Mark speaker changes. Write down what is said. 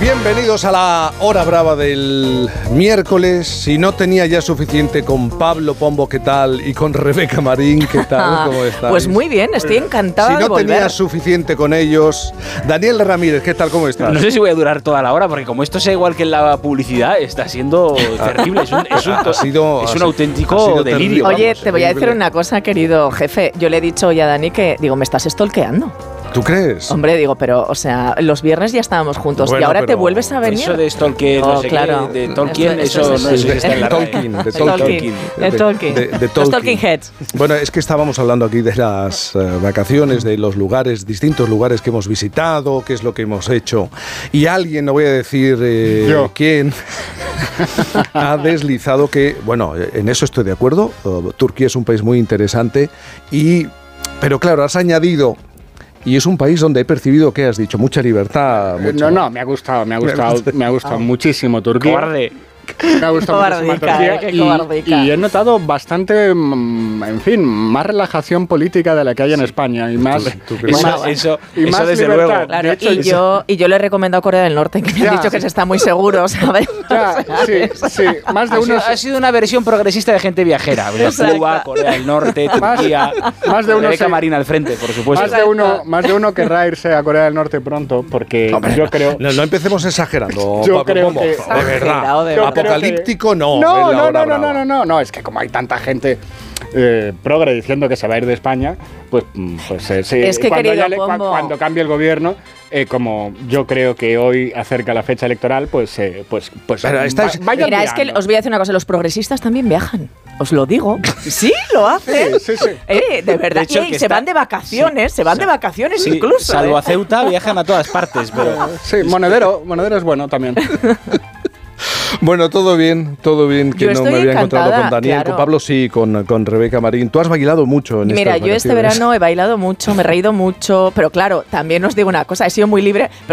Speaker 1: Bienvenidos a la hora brava del miércoles. Si no tenía ya suficiente con Pablo Pombo, ¿qué tal? Y con Rebeca Marín, ¿qué tal? ¿Cómo estás?
Speaker 2: Pues muy bien, estoy encantada de volver.
Speaker 1: Si no tenía suficiente con ellos, Daniel Ramírez, ¿qué tal? ¿Cómo estás?
Speaker 3: No sé si voy a durar toda la hora, porque como esto sea igual que en la publicidad, está siendo terrible. Es un auténtico delirio.
Speaker 2: Oye,
Speaker 1: vamos,
Speaker 2: te voy a decir una cosa, querido jefe. Yo le he dicho hoy a Dani que, digo, me estás stalkeando.
Speaker 1: ¿Tú crees?
Speaker 2: Hombre, digo, pero, o sea, los viernes ya estábamos juntos,
Speaker 1: bueno,
Speaker 2: y ahora te vuelves a venir.
Speaker 3: Eso de Stalker, no sé
Speaker 2: claro.
Speaker 3: qué, de Tolkien, eso no sé si está en la
Speaker 1: Tolkien.
Speaker 2: De Los Talking Heads.
Speaker 1: Bueno, es que estábamos hablando aquí de las vacaciones, de los lugares, distintos lugares que hemos visitado, qué es lo que hemos hecho. Y alguien, no voy a decir quién, ha deslizado que, bueno, en eso estoy de acuerdo, Turquía es un país muy interesante, pero claro, has añadido... Y es un país donde he percibido, ¿qué has dicho? Mucha libertad.
Speaker 4: No, me ha gustado muchísimo Turquía.
Speaker 3: Cobarde.
Speaker 4: Me ha gustado muchísimo Turquía y he notado bastante, en fin, más relajación política de la que hay en España y más,
Speaker 3: eso
Speaker 4: libertad.
Speaker 3: desde luego.
Speaker 2: Claro,
Speaker 4: De hecho,
Speaker 2: y yo le he recomendado a Corea del Norte, que me han dicho que se está muy seguro, ¿sabes?
Speaker 4: Sí, más de uno.
Speaker 3: Ha sido una versión progresista de gente viajera. Cuba, Corea del Norte, Turquía.
Speaker 4: Más de uno.
Speaker 3: Rebeca Marín al frente, por supuesto.
Speaker 4: Más de uno querrá irse a Corea del Norte pronto, porque yo creo.
Speaker 1: No empecemos exagerando.
Speaker 4: Yo creo que
Speaker 1: de verdad. Apocalíptico
Speaker 4: No, es que como hay tanta gente progre diciendo que se va a ir de España, pues sí.
Speaker 2: Es que,
Speaker 4: cuando cambie el gobierno, como yo creo que hoy acerca la fecha electoral,
Speaker 2: Mira, es que os voy a decir una cosa, los progresistas también viajan. Os lo digo. Sí, lo hacen.
Speaker 4: Sí.
Speaker 2: De verdad.
Speaker 3: De hecho,
Speaker 2: y se van de vacaciones, de vacaciones incluso.
Speaker 3: Salvo a Ceuta, viajan a todas partes. Pero...
Speaker 4: Sí, Monedero es bueno también.
Speaker 1: Bueno, todo bien, que no me había encontrado con Daniel, claro. Con Pablo sí, con Rebeca Marín. Tú has bailado mucho en estas vacaciones.
Speaker 2: Mira, yo este verano he bailado mucho, me he reído mucho, pero claro, también os digo una cosa, he sido muy libre.